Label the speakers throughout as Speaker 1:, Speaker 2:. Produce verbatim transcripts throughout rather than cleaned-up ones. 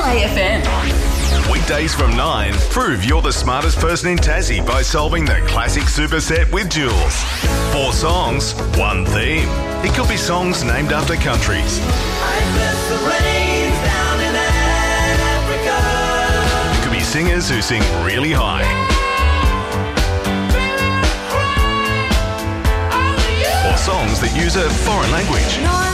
Speaker 1: A F M.
Speaker 2: Weekdays from nine, prove you're the smartest person in Tassie by solving the classic superset with Jules. Four songs, one theme. It could be songs named after countries. It could be singers who sing really high. Or songs that use a foreign language.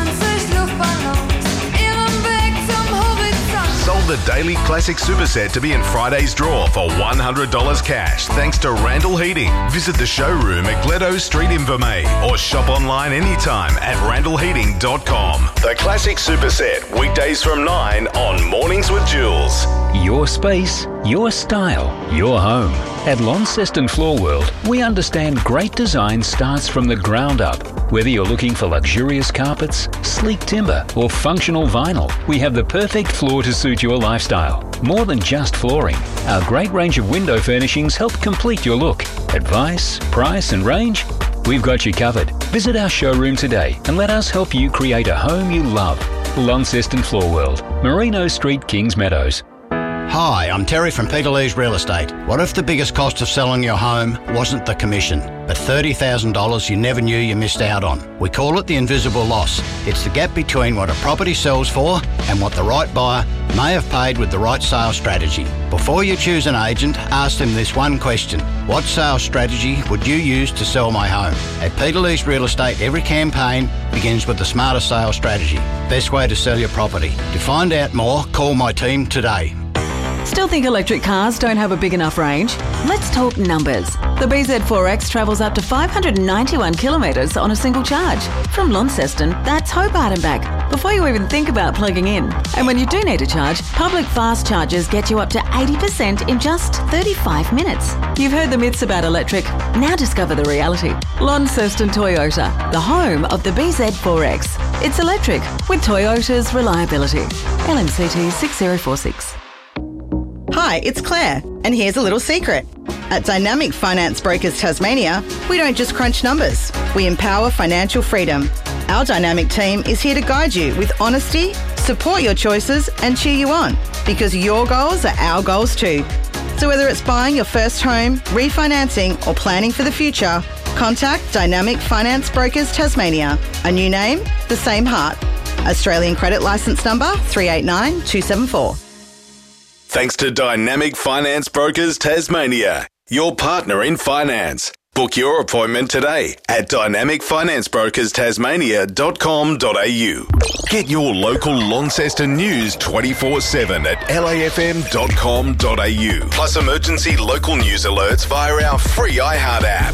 Speaker 2: Sold the Daily Classic Superset to be in Friday's draw for one hundred dollars cash thanks to Randall Heating. Visit the showroom at Gledo Street in Vermey or shop online anytime at randall heating dot com. The Classic Superset, weekdays from nine on Mornings with Jules.
Speaker 3: Your space, your style, your home. At Launceston Floor World, we understand great design starts from the ground up. Whether you're looking for luxurious carpets, sleek timber, or functional vinyl, we have the perfect floor to suit your lifestyle. More than just flooring, our great range of window furnishings help complete your look. Advice, price, and range? We've got you covered. Visit our showroom today and let us help you create a home you love. Launceston Floor World, Merino Street, Kings Meadows.
Speaker 4: Hi, I'm Terry from Peterlee's Real Estate. What if the biggest cost of selling your home wasn't the commission, but thirty thousand dollars you never knew you missed out on? We call it the invisible loss. It's the gap between what a property sells for and what the right buyer may have paid with the right sales strategy. Before you choose an agent, ask them this one question. What sales strategy would you use to sell my home? At Peterlee's Real Estate, every campaign begins with the smartest sales strategy. Best way to sell your property. To find out more, call my team today.
Speaker 5: Still think electric cars don't have a big enough range? Let's talk numbers. The B Z four X travels up to five hundred ninety-one kilometres on a single charge. From Launceston, that's Hobart and back, before you even think about plugging in. And when you do need a charge, public fast chargers get you up to eighty percent in just thirty-five minutes. You've heard the myths about electric. Now discover the reality. Launceston Toyota, the home of the B Z four X. It's electric with Toyota's reliability. L M C T six zero four six.
Speaker 6: Hi, it's Claire, and here's a little secret. At Dynamic Finance Brokers Tasmania, we don't just crunch numbers, we empower financial freedom. Our dynamic team is here to guide you with honesty, support your choices, and cheer you on, because your goals are our goals too. So whether it's buying your first home, refinancing, or planning for the future, contact Dynamic Finance Brokers Tasmania. A new name, the same heart. Australian credit licence number three eight nine two seven four.
Speaker 2: Thanks to Dynamic Finance Brokers Tasmania, your partner in finance. Book your appointment today at dynamic finance brokers tasmania dot com dot a u. Get your local Launceston news twenty-four seven at l a f m dot com dot a u. Plus emergency local news alerts via our free iHeart app.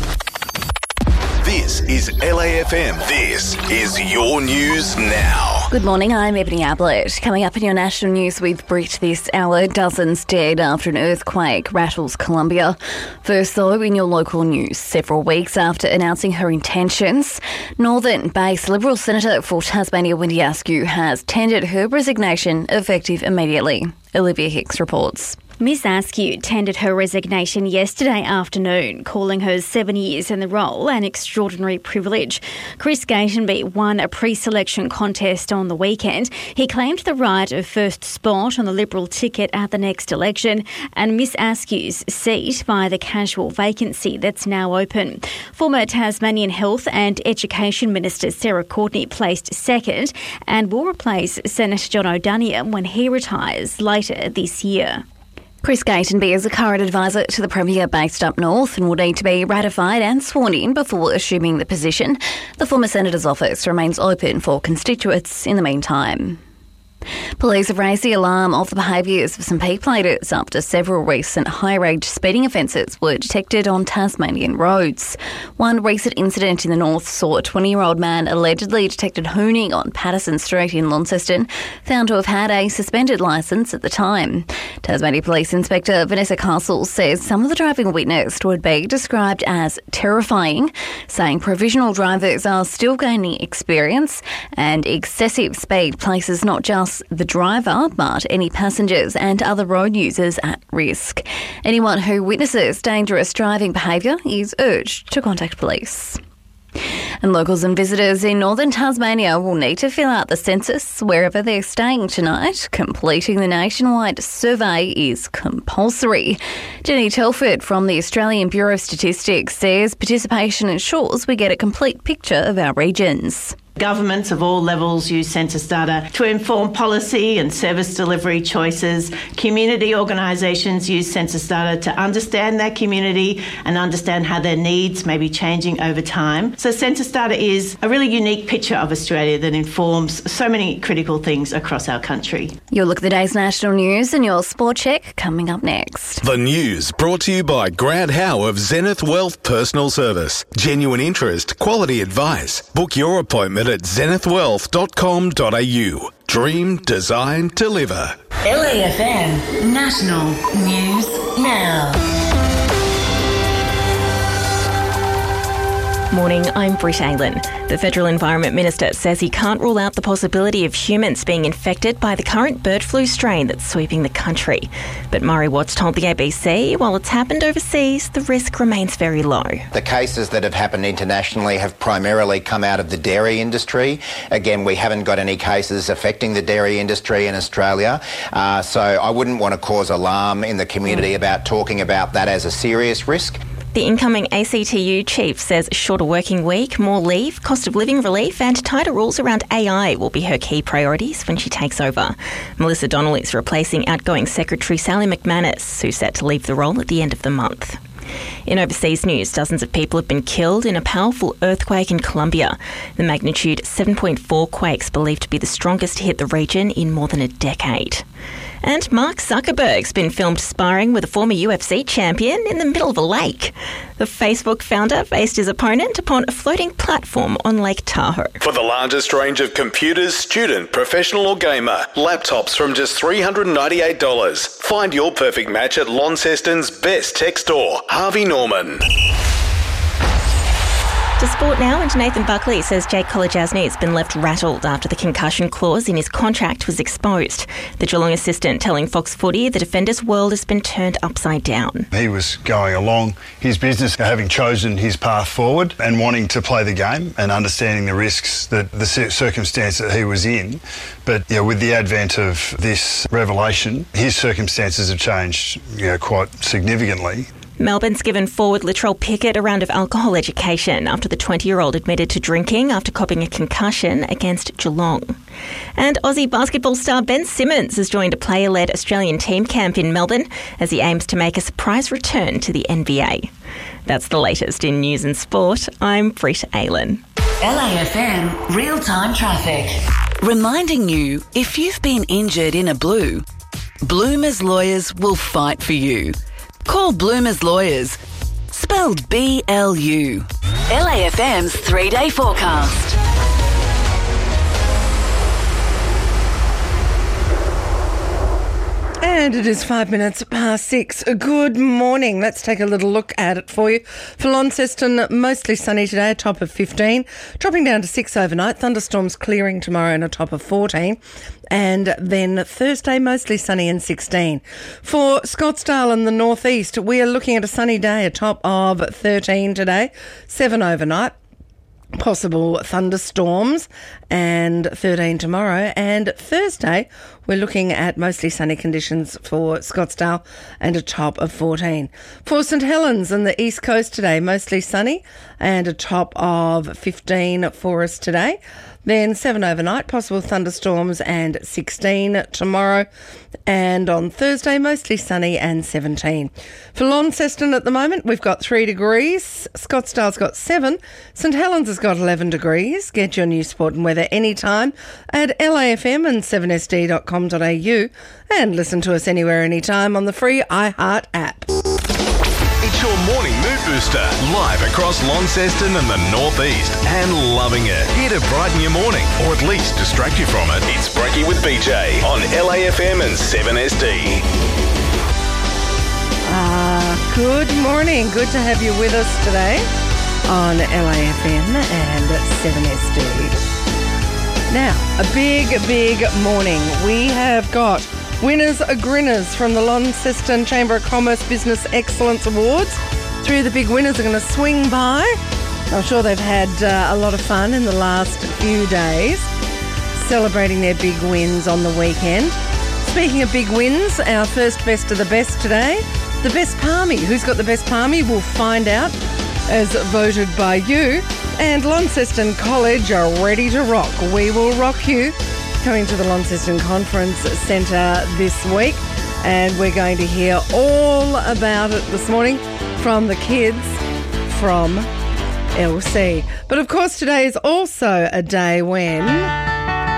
Speaker 2: This is L A F M. This is your news now.
Speaker 7: Good morning, I'm Ebony Ablett. Coming up in your national news with Brit this hour, dozens dead after an earthquake rattles Colombia. First, though, in your local news, several weeks after announcing her intentions, Northern-based Liberal Senator for Tasmania, Wendy Askew, has tendered her resignation effective immediately. Olivia Hicks reports.
Speaker 8: Miss Askew tendered her resignation yesterday afternoon, calling her seven years in the role an extraordinary privilege. Chris Gatenby won a pre-selection contest on the weekend. He claimed the right of first spot on the Liberal ticket at the next election, and Miss Askew's seat by the casual vacancy that's now open. Former Tasmanian Health and Education Minister Sarah Courtenay placed second and will replace Senator John O'Donnell when he retires later this year.
Speaker 7: Chris Gatenby is a current advisor to the Premier based up north and will need to be ratified and sworn in before assuming the position. The former Senator's office remains open for constituents in the meantime. Police have raised the alarm of the behaviours of some P-platers after several recent high-rate speeding offences were detected on Tasmanian roads. One recent incident in the north saw a twenty-year-old man allegedly detected hooning on Patterson Street in Launceston, found to have had a suspended licence at the time. Tasmania Police Inspector Vanessa Castle says some of the driving witnessed would be described as terrifying, saying provisional drivers are still gaining experience and excessive speed places not just the driver, but any passengers and other road users at risk. Anyone who witnesses dangerous driving behaviour is urged to contact police. And locals and visitors in northern Tasmania will need to fill out the census wherever they're staying tonight. Completing the nationwide survey is compulsory. Jenny Telford from the Australian Bureau of Statistics says participation ensures we get a complete picture of our regions.
Speaker 9: Governments of all levels use census data to inform policy and service delivery choices. Community organisations use census data to understand their community and understand how their needs may be changing over time. So census data is a really unique picture of Australia that informs so many critical things across our country.
Speaker 7: You'll look at the day's national news and your sport check coming up next.
Speaker 2: The news brought to you by Grant Howe of Zenith Wealth Personal Service. Genuine interest, quality advice. Book your appointment at zenith wealth dot com dot a u. Dream, design, deliver.
Speaker 1: L A F M National News Now.
Speaker 10: Morning, I'm Britt Aylan. The Federal Environment Minister says he can't rule out the possibility of humans being infected by the current bird flu strain that's sweeping the country. But Murray Watts told the A B C while it's happened overseas, the risk remains very low.
Speaker 11: The cases that have happened internationally have primarily come out of the dairy industry. Again, we haven't got any cases affecting the dairy industry in Australia. Uh, so I wouldn't want to cause alarm in the community about talking about that as a serious risk.
Speaker 10: The incoming A C T U chief says a shorter working week, more leave, cost of living relief and tighter rules around A I will be her key priorities when she takes over. Melissa Donnell is replacing outgoing Secretary Sally McManus, who's set to leave the role at the end of the month. In overseas news, dozens of people have been killed in a powerful earthquake in Colombia. The magnitude seven point four quake's believed to be the strongest to hit the region in more than a decade. And Mark Zuckerberg's been filmed sparring with a former U F C champion in the middle of a lake. The Facebook founder faced his opponent upon a floating platform on Lake Tahoe.
Speaker 2: For the largest range of computers, student, professional or gamer, laptops from just three hundred ninety-eight dollars. Find your perfect match at Launceston's best tech store, Harvey Norman.
Speaker 10: To sport now, and Nathan Buckley says Jake Kolodjasny has been left rattled after the concussion clause in his contract was exposed. The Geelong assistant telling Fox Footy the defender's world has been turned upside down.
Speaker 12: He was going along his business, having chosen his path forward and wanting to play the game and understanding the risks that the circumstance that he was in. But yeah, with the advent of this revelation, his circumstances have changed, you know, quite significantly.
Speaker 10: Melbourne's given forward Latrell Pickett a round of alcohol education after the twenty-year-old admitted to drinking after copping a concussion against Geelong. And Aussie basketball star Ben Simmons has joined a player-led Australian team camp in Melbourne as he aims to make a surprise return to the N B A. That's the latest in news and sport. I'm Britt Aylan.
Speaker 1: L A F M Real-Time Traffic.
Speaker 5: Reminding you, if you've been injured in a blue, Bloomers Lawyers will fight for you. Call Bloomers Lawyers, spelled B L U. L A F M's three-day forecast.
Speaker 13: And it is five minutes past six. Good morning. Let's take a little look at it for you. For Launceston, mostly sunny today, a top of fifteen. Dropping down to six overnight. Thunderstorms clearing tomorrow and a top of fourteen. And then Thursday, mostly sunny and sixteen. For Scottsdale and the northeast, we are looking at a sunny day, a top of thirteen today, seven overnight. Possible thunderstorms and thirteen tomorrow, and Thursday we're looking at mostly sunny conditions for Scottsdale and a top of fourteen. For St Helens and the east coast today, mostly sunny and a top of fifteen for us today. Then seven overnight, possible thunderstorms and sixteen tomorrow. And on Thursday, mostly sunny and seventeen. For Launceston at the moment, we've got three degrees. Scottsdale's got seven. St Helens has got eleven degrees. Get your news, sport and weather anytime at L A F M and seven S D dot com dot a u. And listen to us anywhere, anytime on the free iHeart app.
Speaker 2: It's your morning mood booster, live across Launceston and the northeast, and loving it. Here to brighten your morning, or at least distract you from it. It's Brekkie with B J on L A F M and seven S D.
Speaker 13: Ah, good morning. Good to have you with us today on L A F M and seven S D. Now, a big, big morning. We have got winners are grinners from the Launceston Chamber of Commerce Business Excellence Awards. Three of the big winners are going to swing by I'm sure they've had uh, a lot of fun in the last few days, celebrating their big wins on the weekend. Speaking of big wins, our first best of the best today, the best palmy. Who's got the best palmy? We'll find out, as voted by you. And Launceston College are ready to rock. We will rock you. Coming to the Launceston Conference Centre this week. And we're going to hear all about it this morning from the kids from L C. But of course, today is also a day when